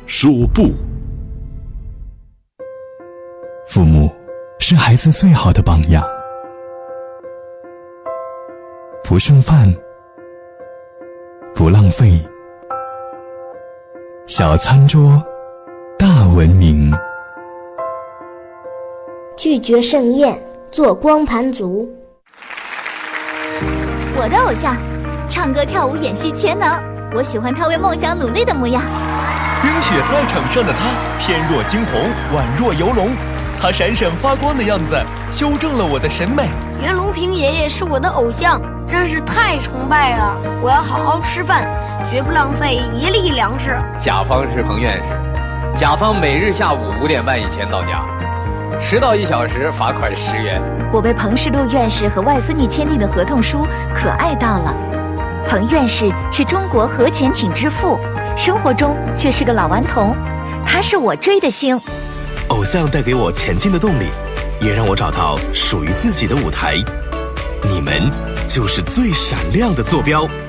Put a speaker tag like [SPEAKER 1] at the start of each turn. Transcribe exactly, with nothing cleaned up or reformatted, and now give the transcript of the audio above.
[SPEAKER 1] 说不。
[SPEAKER 2] 父母是孩子最好的榜样，不剩饭，不浪费，小餐桌，大文明。
[SPEAKER 3] 拒绝盛宴，做光盘族。
[SPEAKER 4] 我的偶像，唱歌跳舞演戏全能，我喜欢他为梦想努力的模样。
[SPEAKER 5] 冰雪赛场上的他，翩若惊鸿，宛若游龙，他闪闪发光的样子，修正了我的审美。
[SPEAKER 6] 袁隆平爷爷是我的偶像，真是太崇拜了！我要好好吃饭，绝不浪费一粒粮食。
[SPEAKER 7] 甲方是彭院士，甲方每日下午五点半以前到家，迟到一小时罚款十元。
[SPEAKER 4] 我被彭世禄院士和外孙女签订的合同书可爱到了。彭院士是中国核潜艇之父，生活中却是个老顽童，他是我追的星。
[SPEAKER 8] 偶像带给我前进的动力，也让我找到属于自己的舞台。你们就是最闪亮的坐标。